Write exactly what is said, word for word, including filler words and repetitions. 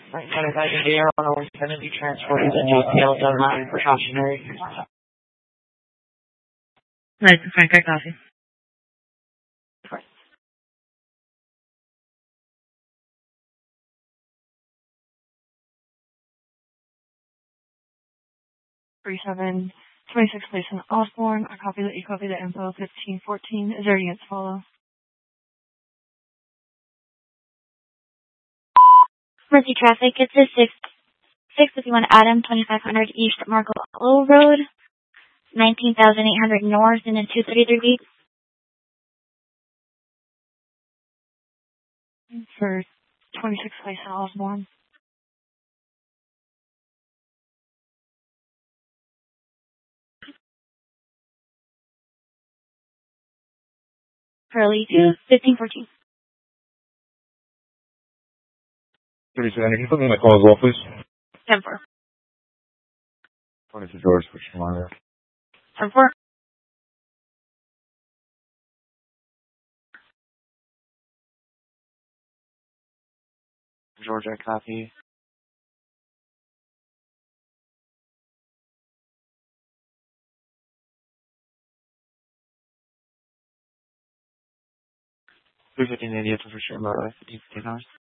Right, kind of guiding the air on a was going to be transported to J P L Dunlap precautionary. Right, Frank, I copy. three seven twenty-six place in Osborne. I copy that you copy the info fifteen fourteen. Is there any to follow? Mercy traffic, it's a six six fifty one Adam, twenty five hundred East Marco Road, nineteen thousand eight hundred North in a two thirty three B. For twenty-six place in Osborne. Curly two fifteen fourteen. thirty-seven, can you put me in my call as well, please? ten four. twenty-two George, which one? ten four. George, I copy. three fifteen India for sure, motorway, fifteen fifteen hours.